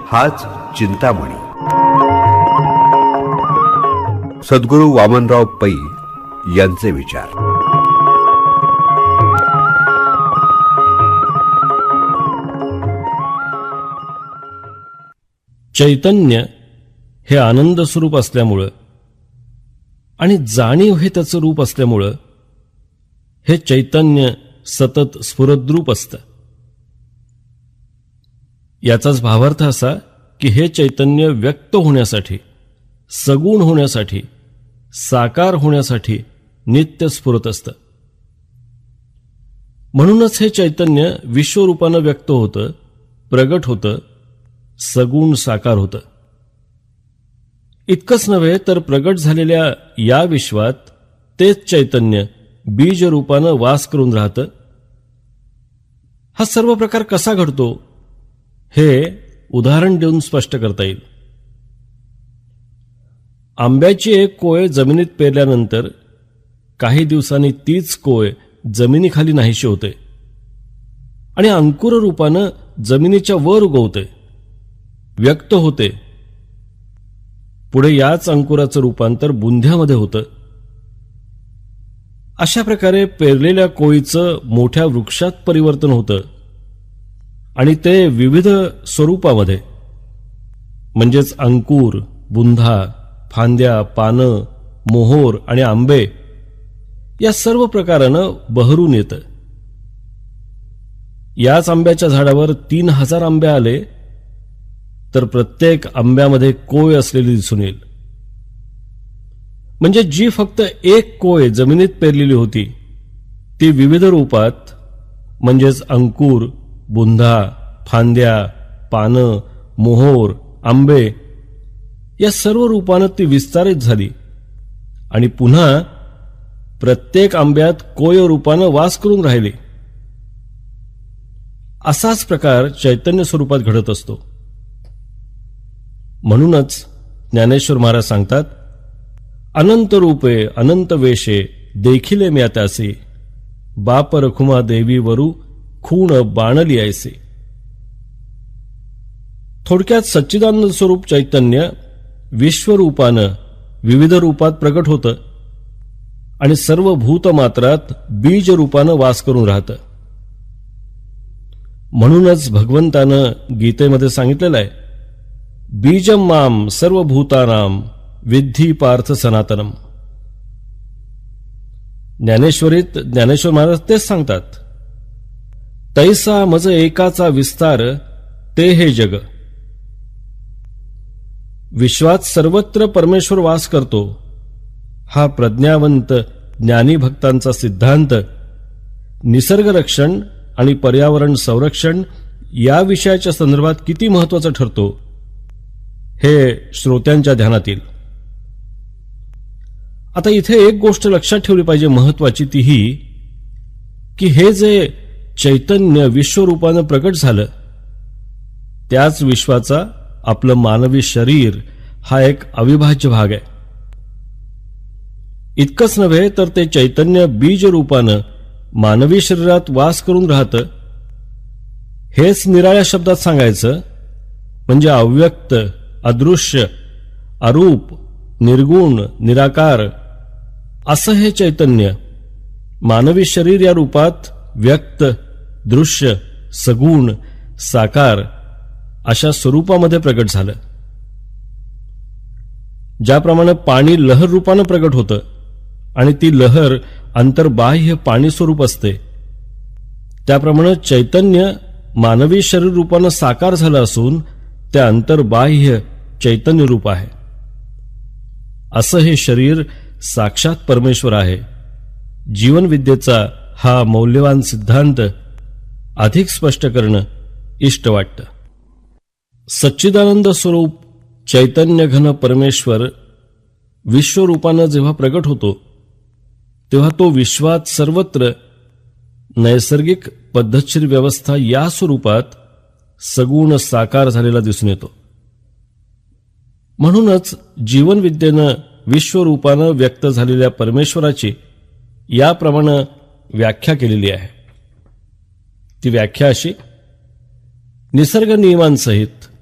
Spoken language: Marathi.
हाच चिंतामणी. सद्गुरू वामनराव पै यांचे विचार. चैतन्य हे आनंद स्वरूप असल्यामुळं आणि जाणीव हे त्याचं रूप असल्यामुळं हे चैतन्य सतत स्फुरद्रूप असतं. याचाच भावार्थ असा की हे चैतन्य व्यक्त होण्यासाठी, सगुण होण्यासाठी, साकार होण्यासाठी नित्य स्फुरत असतं. म्हणूनच हे चैतन्य विश्वरूपानं व्यक्त होतं, प्रगट होतं, सगुण साकार होतं. इतकंच नव्हे तर प्रगट झालेल्या या विश्वात तेच चैतन्य बीज रूपानं वास करून राहतं. हा सर्व प्रकार कसा घडतो हे उदाहरण देऊन स्पष्ट करता येईल. आंब्याची एक कोय जमिनीत पेरल्यानंतर काही दिवसांनी तीच कोय जमिनीखाली नाहीशी होते आणि अंकुर रूपानं जमिनीच्या वर उगवते, व्यक्त होते. पुढे याच अंकुराचं रूपांतर बुंध्यामध्ये होतं. अशा प्रकारे पेरलेल्या कोळीचं मोठ्या वृक्षात परिवर्तन होतं आणि ते विविध स्वरूपामध्ये म्हणजेच अंकुर, बुंधा, फांद्या, पानं, मोहोर आणि आंबे या सर्व प्रकारानं बहरून येतं. याच आंब्याच्या झाडावर 3000 आंबे आले तर प्रत्येक आंब्यामध्ये कोय असलेली दिसून येईल. म्हणजे जी फक्त एक कोय जमिनीत पेरलेली होती ती विविध रूपात म्हणजेच अंकुर, बुंधा, फांद्या, पानं, मोहोर, आंबे या सर्व रूपानं ती विस्तारित झाली आणि पुन्हा प्रत्येक आंब्यात कोय रूपानं वास करून राहिली. असाच प्रकार चैतन्य स्वरूपात घडत असतो. म्हणूनच ज्ञानेश्वर महाराज सांगतात, अनंत रूपे अनंत वेशे देखिले म्यात्यासी, बाप रखुमा देवी वरू खूण बाणली ऐसे. थोडक्यात सच्चिदानंद स्वरूप चैतन्य विश्वरूपानं विविध रूपात प्रगट होतं आणि सर्व भूतमात्रात बीज रूपानं वास करून राहतं. म्हणूनच भगवंतानं गीतेमध्ये सांगितलेलं आहे, बीजम माम सर्वभूतानाम विद्धी पार्थ सनातनम. ज्ञानेश्वरीत ज्ञानेश्वर महाराज तेच सांगतात, तैसा मज एकाचा विस्तार ते हे जग. विश्वात सर्वत्र परमेश्वर वास करतो हा प्रज्ञावंत ज्ञानी भक्तांचा सिद्धांत निसर्ग रक्षण आणि पर्यावरण संरक्षण या विषयाच्या संदर्भात किती महत्वाचा ठरतो हे श्रोत्यांच्या ध्यानात येईल. आता इथे एक गोष्ट लक्षात ठेवली पाहिजे महत्वाची, ती ही की हे जे चैतन्य विश्वरूपानं प्रकट झालं त्याच विश्वाचा आपलं मानवी शरीर हा एक अविभाज्य भाग आहे. इतकंच नव्हे तर ते चैतन्य बीज रूपानं मानवी शरीरात वास करून राहतं. हेच निराळ्या शब्दात सांगायचं म्हणजे अव्यक्त, अदृश्य, अरूप, निर्गुण, निराकार असं हे चैतन्य मानवी शरीर या रूपात व्यक्त, दृश्य, सगुण, साकार अशा स्वरूपामध्ये प्रगट झालं. ज्याप्रमाणे पाणी लहर रूपानं प्रगट होतं आणि ती लहर अंतर्बाह्य पाणी स्वरूप असते, त्याप्रमाणे चैतन्य मानवी शरीर रूपानं साकार झालं असून ते अंतर्बाह्य चैतन्य रूप आहे. असं हे शरीर साक्षात परमेश्वर आहे. जीवनविद्येचा हा मौल्यवान सिद्धांत अधिक स्पष्ट करणं इष्ट वाटतं. सच्चिदानंद स्वरूप चैतन्य घन परमेश्वर विश्वरूपानं जेव्हा प्रगट होतो तेव्हा तो विश्वात सर्वत्र नैसर्गिक पद्धतशीर व्यवस्था या स्वरूपात सगुण साकार झालेला दिसून येतो. म्हणूनच जीवनविद्येनं विश्वरूपानं व्यक्त झालेल्या परमेश्वराची याप्रमाणे व्याख्या केलेली आहे. ती व्याख्या अशी, निसर्ग नियमांसहित